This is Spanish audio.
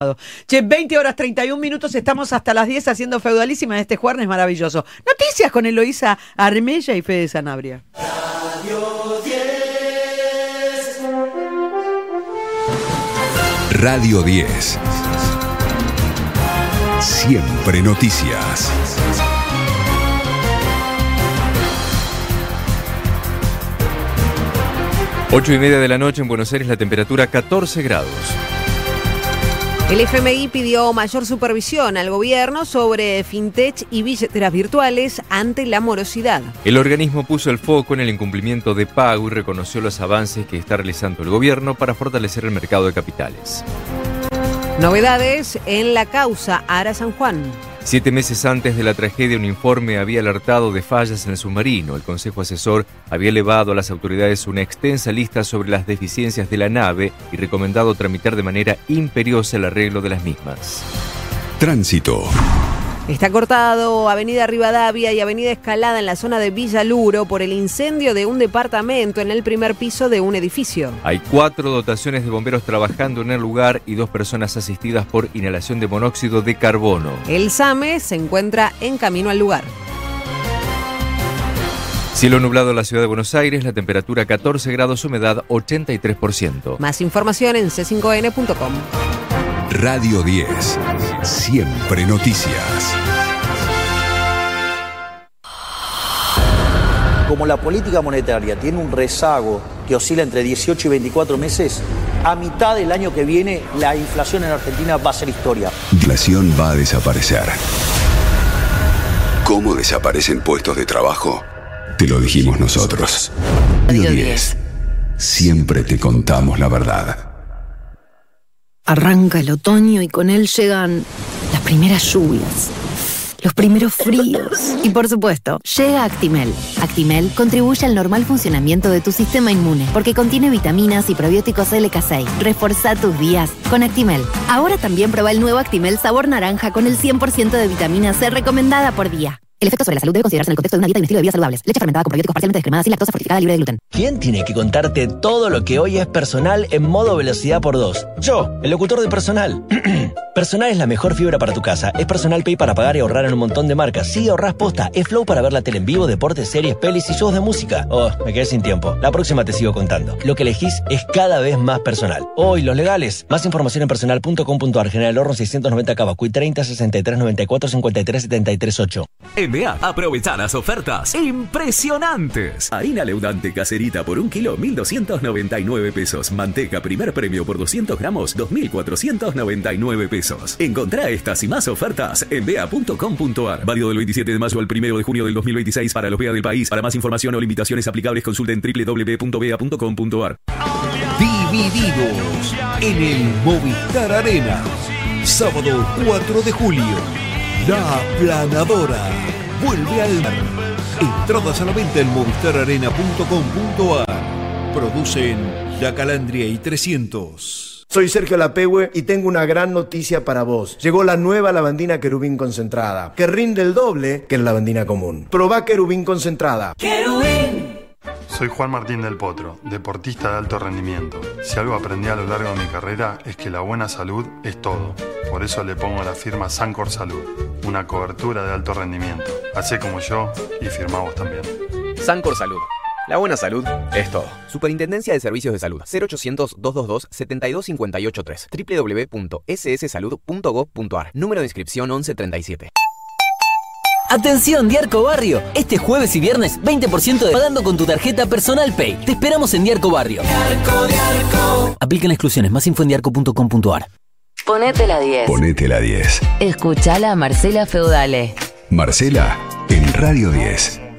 lado. Che, 20 horas 31 minutos, estamos hasta las 10 haciendo Feudalísima en este jueves maravilloso. Noticias con Eloísa Armella y Fede Sanabria. Radio 10. Siempre noticias. Ocho y media de la noche en Buenos Aires, la temperatura 14 grados. El FMI pidió mayor supervisión al gobierno sobre fintech y billeteras virtuales ante la morosidad. El organismo puso el foco en el incumplimiento de pago y reconoció los avances que está realizando el gobierno para fortalecer el mercado de capitales. Novedades en la causa Ara San Juan. 7 meses antes de la tragedia, un informe había alertado de fallas en el submarino. El Consejo Asesor había elevado a las autoridades una extensa lista sobre las deficiencias de la nave y recomendado tramitar de manera imperiosa el arreglo de las mismas. Tránsito. Está cortado Avenida Rivadavia y Avenida Escalada en la zona de Villa Luro por el incendio de un departamento en el primer piso de un edificio. Hay 4 dotaciones de bomberos trabajando en el lugar y 2 personas asistidas por inhalación de monóxido de carbono. El SAME se encuentra en camino al lugar. Cielo nublado en la ciudad de Buenos Aires, la temperatura 14 grados, humedad 83%. Más información en c5n.com. Radio 10. Siempre noticias. Como la política monetaria tiene un rezago que oscila entre 18 y 24 meses, a mitad del año que viene la inflación en Argentina va a ser historia. Inflación va a desaparecer. ¿Cómo desaparecen puestos de trabajo? Te lo dijimos nosotros. Radio 10. Siempre te contamos la verdad. Arranca el otoño y con él llegan las primeras lluvias, los primeros fríos y, por supuesto, llega Actimel. Actimel contribuye al normal funcionamiento de tu sistema inmune porque contiene vitaminas y probióticos LK6. Reforzá tus días con Actimel. Ahora también prueba el nuevo Actimel sabor naranja con el 100% de vitamina C recomendada por día. El efecto sobre la salud debe considerarse en el contexto de una dieta y un estilo de vida saludables. Leche fermentada con probióticos parcialmente descremada sin lactosa fortificada libre de gluten. ¿Quién tiene que contarte todo lo que hoy es Personal en modo velocidad por 2? Yo, el locutor de Personal. Personal es la mejor fibra para tu casa. Es Personal Pay para pagar y ahorrar en un montón de marcas. Sí, ahorrás posta. Es Flow para ver la tele en vivo, deportes, series, pelis y shows de música. Oh, me quedé sin tiempo. La próxima te sigo contando. Lo que elegís es cada vez más personal. Hoy, los legales. Más información en personal.com.ar. General Horno 690 Cavacuy 30 63 94 53 73 8. EMEA, aprovecha las ofertas impresionantes. Harina leudante caserita por 1 kilo, 1.299 pesos. Manteca primer premio por 200 gramos, 2.499 pesos. Encontrá estas y más ofertas en bea.com.ar. Válido del 27 de mayo al 1 de junio del 2026 para los BEA del país. Para más información o limitaciones aplicables, consulten www.bea.com.ar. Divididos en el Movistar Arena. Sábado 4 de julio. La Aplanadora vuelve al mar. Entradas a la venta en movistararena.com.ar. Producen La Calandria y 300. Soy Sergio Lapehue y tengo una gran noticia para vos. Llegó la nueva lavandina Querubín concentrada, que rinde el doble que la lavandina común. Probá Querubín concentrada. ¡Querubín! Soy Juan Martín del Potro, deportista de alto rendimiento. Si algo aprendí a lo largo de mi carrera es que la buena salud es todo. Por eso le pongo la firma Sancor Salud, una cobertura de alto rendimiento. Hacé como yo y firmá vos también. Sancor Salud. La buena salud es todo. Superintendencia de Servicios de Salud. 0800-222-72583. www.sssalud.gov.ar. Número de inscripción 1137. Atención Diarco Barrio, este jueves y viernes 20% de pagando con tu tarjeta Personal Pay. Te esperamos en Diarco Barrio. Diarco. Aplican exclusiones, más info en diarco.com.ar. Ponete la 10. Ponete la 10. Escuchala a Marcela Feudale. Marcela en Radio 10.